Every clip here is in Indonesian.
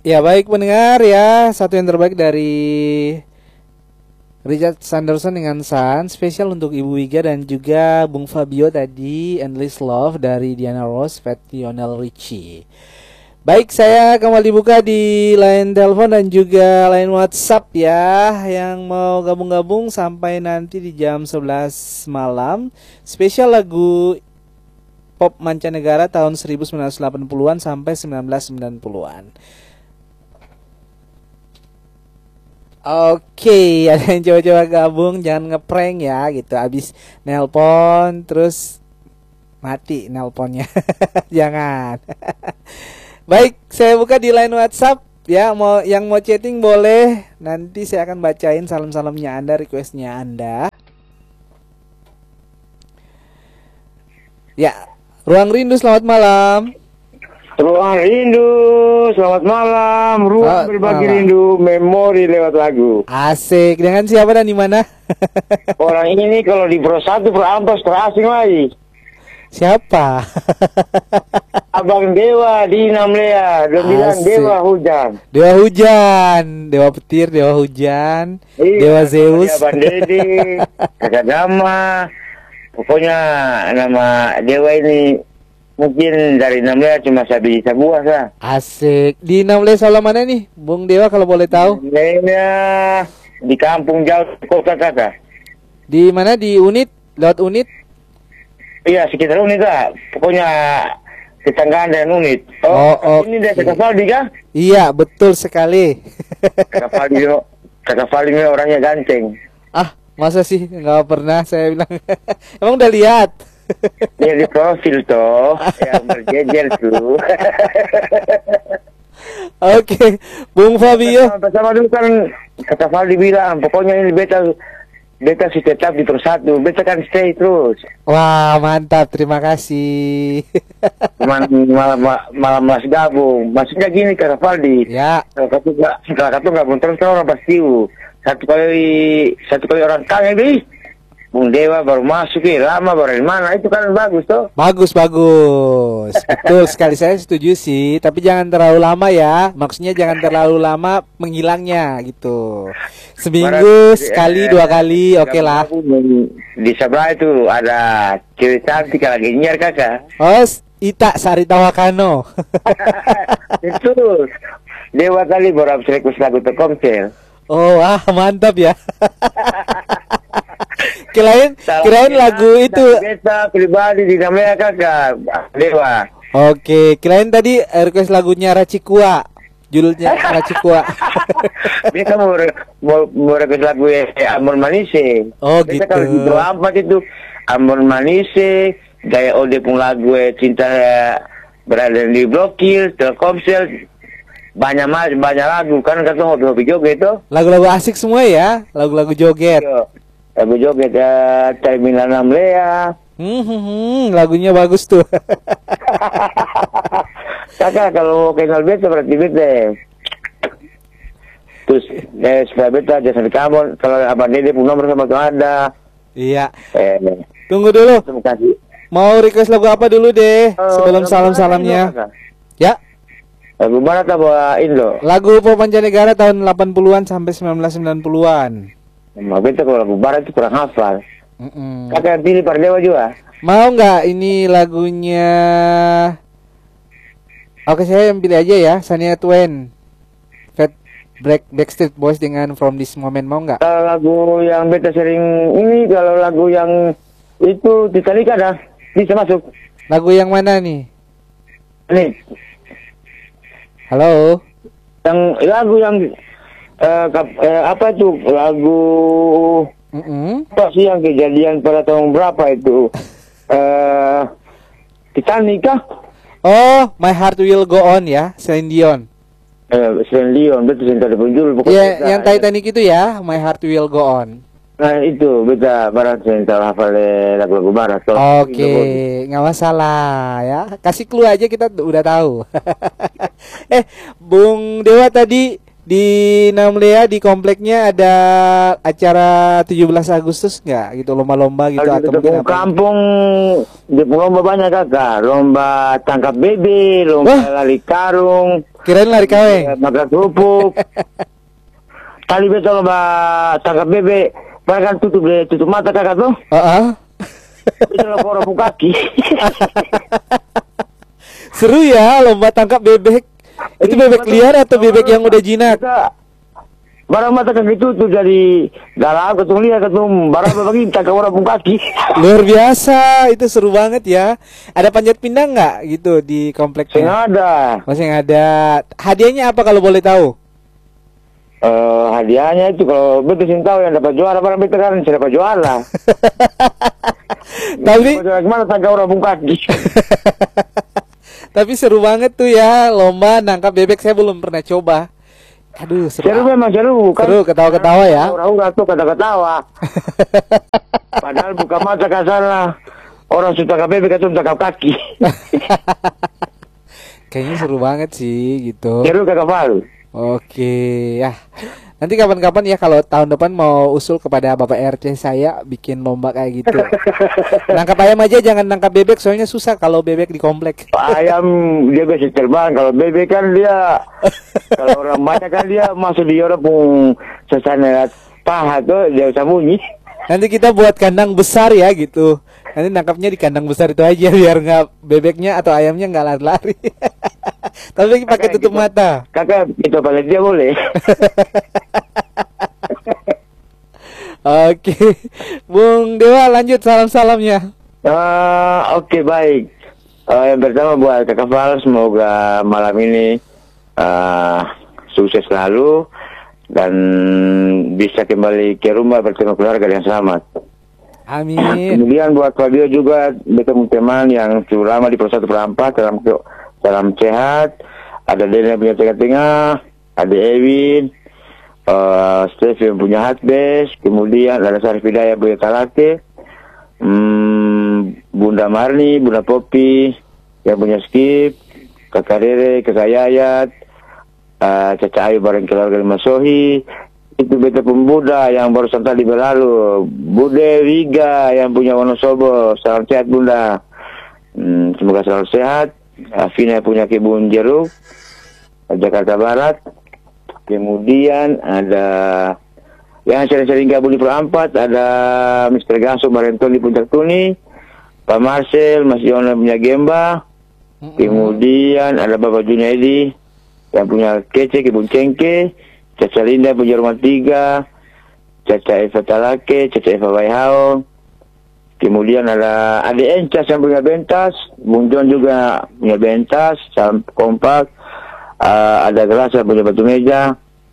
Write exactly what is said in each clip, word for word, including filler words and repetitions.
Ya baik pendengar ya, satu yang terbaik dari Richard Sanderson dengan Sun, spesial untuk Ibu Wiga dan juga Bung Fabio tadi, Endless Love dari Diana Ross, Fat Lionel Richie. Baik, saya kembali buka di line telepon dan juga line WhatsApp ya, yang mau gabung-gabung sampai nanti di jam sebelas malam. Spesial lagu pop mancanegara tahun seribu sembilan ratus delapan puluhan sampai seribu sembilan ratus sembilan puluhan. Oke, ada yang coba-coba gabung, jangan ngeprank ya gitu. Abis nelpon terus mati nelponnya. Jangan. Baik, saya buka di line WhatsApp ya. Mau yang mau chatting boleh. Nanti saya akan bacain salam-salamnya Anda, requestnya Anda. Ya, Ruang Rindu selamat malam. Ruang Rindu, selamat malam. Ruang Selamat berbagi malam. rindu, memori lewat lagu. Asik. Dengan siapa dan di mana? Orang ini kalau di Pro satu, Pro Ampas, terasing lagi. Siapa? Abang Dewa di Namlea, dan bilang Asik. Dewa Hujan. Dewa hujan, dewa petir, dewa hujan, Iya, dewa Zeus. namanya Abang Dede, Kakak Gama. Pokoknya nama Dewa ini mungkin dari Namlea cuma sabi sabuah lah. Asik. Di Namle Solo mana nih, Bung Dewa kalau boleh tahu? Namlea di kampung jauh kota kakak. Di mana, di unit? Lewat unit? Iya, sekitar unit lah. Pokoknya tetanggaan dengan unit. Oh, Oh, ini dari oke. Kakak Faldi kah? Iya, betul sekali. Kakak Faldi, Kakak Faldi ini orangnya ganteng. Ah, masa sih nggak pernah saya bilang. Emang udah lihat? Dia di profil toh, yang berjejer tuh. Oke, Bung Fabio. Pertama dulu kan Kakak Faldi bilang, pokoknya ini beta beta sih tetap di Pro satu, beta kan stay terus. Wah, mantap. Terima kasih. Cuman malam malam malas gabung. Maksudnya gini Kakak Faldi. Ya, Kalau kata kalau kata gabung terus kan orang pasti uh, satu kali satu kali orang kangen deh. Bung Dewa baru masuk ya, lama baru dari mana, itu kan bagus toh. bagus bagus. Betul sekali, saya setuju sih. Tapi jangan terlalu lama ya. Maksudnya jangan terlalu lama menghilangnya gitu. Seminggu sekali, dua kali, oke lah. Di sebelah itu ada cewek cantik lagi nyiar kakak. Oh, Ita Sari Tawakano. Itu Dewa kali baru habis request lagu Telkomsel. Oh, wah mantap ya. Kirain, kirain lagu itu. Beta pribadi di namanya kakak Dewa. Oke, kirain tadi request lagunya Racikua. Judulnya Racikua. Beta mau re- mau, mau request lagu ya Ambon Manise. Oh, Beta gitu. kalau di Pro Ampat itu Ambon Manise, Gaya Ode pun lagu eh, cinta eh, berada di blokir, Telkomsel, banyak mas, banyak lagu kan kata hobi-hobi joget itu. Lagu-lagu asik semua ya, lagu-lagu joget. Yo, lagu joget ya Terminal Namlea. Hmm, hmm, hmm, lagunya bagus tuh. Kakak kalau kenal beta berarti beta terus eh, supaya beta jasa kamu kalau abang Dede pun nomor sama tuh ada. Iya. Eh, Tunggu dulu. terima kasih. Mau request lagu apa dulu deh sebelum Oh, salam-salamnya? Kakak. Ya, Lagu mana tak bawa Indo? lagu pop mancanegara tahun delapan puluhan sampai seribu sembilan ratus sembilan puluhan. Nah, beta kalau lagu barat itu kurang hafal. Mm-mm. Kakak pilih Pardewa juga. Mau nggak ini lagunya? Oke, saya yang pilih aja ya, Shania Twain, Fat Black Backstreet Boys dengan From This Moment, mau nggak? Kalau lagu yang beta sering ini, kalau lagu yang itu Titanic ada, bisa masuk. Lagu yang mana nih? Nih, Halo? yang lagu yang eh, kap- eh, apa itu lagu Mm-mm. apa sih yang kejadian pada tahun berapa itu? Eh Titanic kah? Oh, My Heart Will Go On ya, Celine Dion. Eh, Celine Dion, betul cinta di penjuru pokoknya. Iya, beta- yang Titanic itu ya, My Heart Will Go On. Nah itu beta barat cinta hafal eh, lagu-lagu barat. So, Oke, nggak masalah ya. Kasih clue aja kita udah tahu. eh, Bung Dewa tadi di Namlea di kompleknya ada acara tujuh belas Agustus nggak gitu, lomba-lomba gitu Kalau atau di mungkin kampung, apa? kampung di lomba banyak kakak, lomba tangkap bebek, lomba Wah. lari karung, Kirain lari kaweng. Makan kerupuk. Kali betul mbak tangkap bebek, bahkan tutup tutup mata kakak tuh. Heeh. Itu lah orang kaki. Seru ya lomba tangkap bebek. Itu bebek liar atau bebek yang udah jinak? Barang mata kaki itu tuh dari dalam ketemu lihat ketemu barang bagi tangkap orang kaki. Luar biasa, itu seru banget ya. Ada panjat pinang nggak gitu di kompleknya? Masih ada. Masih ada. Hadiahnya apa kalau boleh tahu? Uh, hadiahnya itu kalau betul sih tahu yang dapat juara barang betul kan saya dapat juara. Tapi gimana tangkap orang kaki? Tapi seru banget tuh ya lomba nangkap bebek, saya belum pernah coba. Aduh, seru. Seru memang seru kan. Seru ketawa-ketawa ya. Orang-orang tuh kata-ketawa. Padahal buka mata kan salah. Orang suka tangkap bebek itu tangkap kaki. Kayaknya seru banget sih gitu. Seru kakak Fal. Oke, ya. Nanti kapan-kapan ya kalau tahun depan mau usul kepada Bapak R T saya bikin lomba kayak gitu. Nangkap ayam aja, jangan nangkap bebek soalnya susah kalau bebek di komplek. Ayam dia bisa terbang, kalau bebek kan dia kalau orang banyak kan dia masuk di orang pun sesana paha tuh dia sembunyi. Nanti kita buat kandang besar ya gitu. Nanti nangkapnya di kandang besar itu aja biar nggak bebeknya atau ayamnya nggak lari-lari. Tapi pakai tutup gitu, mata. Kakak itu pada dia boleh. Oke, Bung Dewa lanjut salam-salamnya. Uh, Oke okay, baik. Uh, yang pertama buat Kakak Fal, semoga malam ini uh, sukses selalu dan bisa kembali ke rumah bertemu keluarga yang selamat. Amin. Kemudian buat Fabio juga bertemu teman yang sudah lama di Pro satu Pro empat dalam dalam sehat. Ada Daniel punya tengah-tengah, ada Ewin, uh, Steve yang punya Hatbes, kemudian ada Sarif Hidayah punya Talake, hmm, Bunda Marni, Bunda Popi yang punya Skip, Kakak Rere, Kakak Yayat, uh, Caca Ayu bareng keluarga Masohi, itu beta pemuda yang baru tadi berlalu, Bude Wiga yang punya Wonosobo, salam sehat Bunda, hmm, semoga selalu sehat. Afina punya kebun jeruk Jakarta Barat. Kemudian ada yang sering-sering gabung di Pro empat, ada Mister Gaso Barentol di Puncak Tuni, Pak Marcel, Mas Yona punya Gemba. Mm-hmm. Kemudian ada Bapak Junaidi yang punya Kece kebun Cengke, Caca Linda punya Rumah Tiga, Caca Eva Talake, Caca Eva Baihao. Kemudian ada Ade Encas yang punya Bentas, Bung John juga punya Bentas, salam kompak. Uh, ada Gelas yang punya Batu Meja.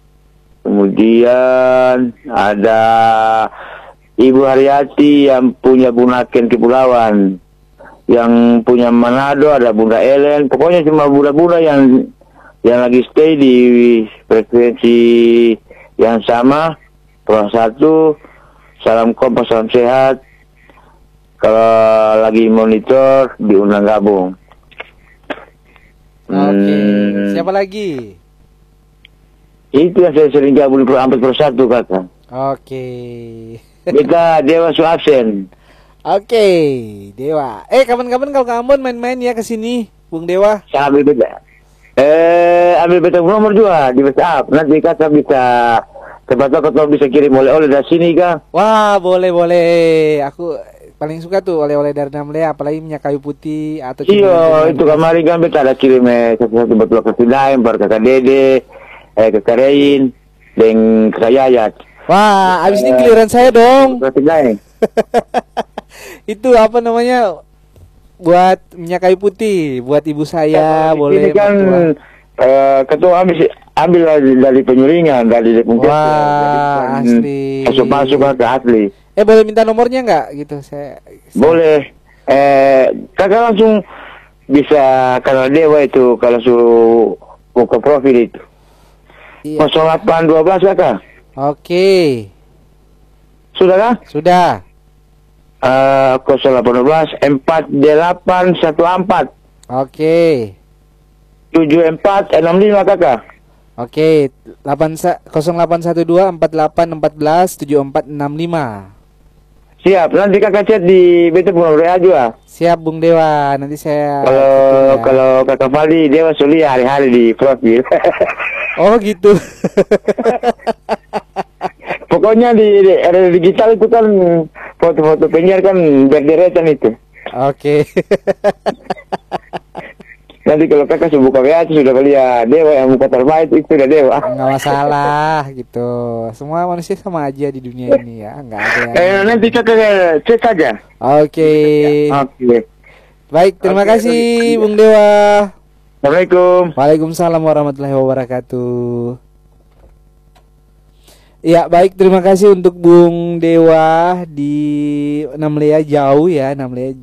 Kemudian ada Ibu Haryati yang punya Bunaken Kepulauan. Yang punya Manado ada Bunda Ellen. Pokoknya cuma bunda-bunda yang yang lagi stay di frekuensi yang sama. Pro satu, salam kompak, salam sehat. Kalau lagi monitor diundang gabung. Oke, okay. Hmm, siapa lagi? Itu yang saya sering gabung di Pro empat Pro satu kakak. Oke. Okay. Kita Dewa su absen. Oke, okay, Dewa. Eh kapan-kapan kalau ke Ambon main-main ya ke sini, Bung Dewa. Saya ambil beta. Eh ambil beta nomor juga di WhatsApp. Nanti kakak bisa cepat-cepat kalau bisa kirim oleh-oleh dari sini kak. Wah boleh boleh. Aku paling suka tuh oleh-oleh dari Namlea, apalagi minyak kayu putih atau iya itu kemarin kan beta ada kirim eh, satu-satu betul ke Sidaim, bar kakak Dede, eh kakak Rein, dan kakak Yayat. Wah, abis ini giliran saya dong. Itu apa namanya? Buat minyak kayu putih, buat ibu saya, ya, boleh. Ini kan uh, ketua ambil ambil dari penyulingan, dari Depung. Wah, asli. Masuk-masuk ke asli. Eh boleh minta nomornya nggak gitu saya, saya boleh eh kakak langsung bisa kalau Dewa itu kalau suruh buka profil itu iya. nol delapan dua belas kakak. Oke, sudah kah? Sudah. uh, nol delapan dua belas empat delapan satu empat. Oke, tujuh empat enam lima kakak. Oke, nol delapan satu dua empat delapan empat belas tujuh empat enam lima. Siap, nanti kakak chat di beta punya W A juga. Siap Bung Dewa, nanti saya Kalau ya. kalau kakak Fali Dewa Suli hari-hari di profil. Oh gitu. Pokoknya di, di era digital itu kan foto-foto penyiar kan berderetan itu. Oke. Nanti kalau kakak sudah buka W A itu sudah lihat Dewa yang buka terbaik itu sudah Dewa. Nggak masalah gitu. Semua manusia sama aja di dunia ini ya, nggak ada yang. Eh, nanti kakak cek saja. Oke. Oke. Baik, terima Oke, kasih oke. Bung Dewa. Assalamualaikum. Waalaikumsalam warahmatullahi wabarakatuh. Ya, baik, terima kasih untuk Bung Dewa di Namlea jauh ya, Namlea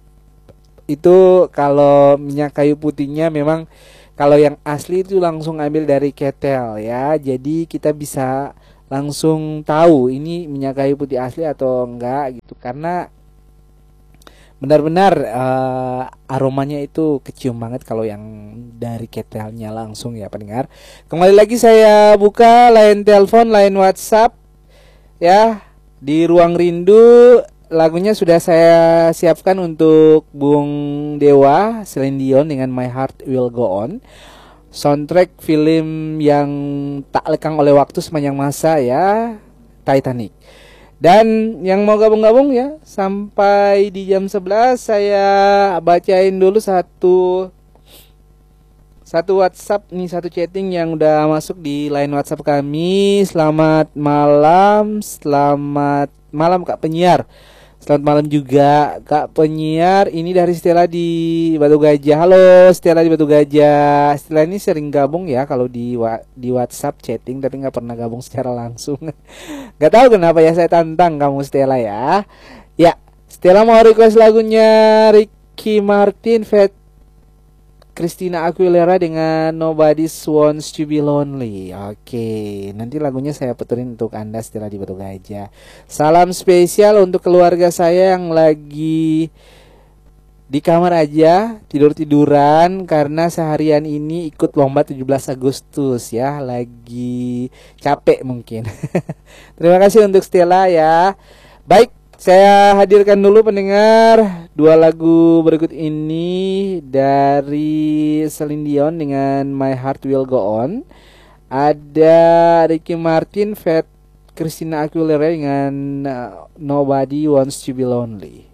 itu kalau minyak kayu putihnya memang kalau yang asli itu langsung ambil dari ketel ya. Jadi kita bisa langsung tahu ini minyak kayu putih asli atau enggak gitu karena benar-benar uh, aromanya itu kecium banget kalau yang dari ketelnya langsung ya pendengar. Kembali lagi saya buka line telepon, line WhatsApp ya di Ruang Rindu. Lagunya sudah saya siapkan untuk Bung Dewa, Celine Dion dengan My Heart Will Go On. Soundtrack film yang tak lekang oleh waktu sepanjang masa ya, Titanic. Dan yang mau gabung-gabung ya, sampai di jam sebelas saya bacain dulu satu satu WhatsApp nih, satu chatting yang udah masuk di line WhatsApp kami. Selamat malam, selamat malam Kak Penyiar. Selamat malam juga Kak Penyiar. Ini dari Stella di Batu Gajah. Halo Stella di Batu Gajah. Stella ini sering gabung ya kalau di wa- di WhatsApp chatting, tapi nggak pernah gabung secara langsung. Gak tahu kenapa ya, saya tantang kamu Stella ya. Ya, Stella mau request lagunya Ricky Martin, Fat Christina Aguilera dengan Nobody Wants to Be Lonely. Oke, nanti lagunya saya puterin untuk Anda Stella di Batu Gajah. Salam spesial untuk keluarga saya yang lagi di kamar aja, tidur-tiduran karena seharian ini ikut lomba tujuh belas Agustus ya, lagi capek mungkin. Terima kasih untuk Stella ya. Baik, saya hadirkan dulu pendengar dua lagu berikut ini dari Celine Dion dengan My Heart Will Go On. Ada Ricky Martin, Fat Christina Aguilera dengan uh, Nobody Wants to Be Lonely.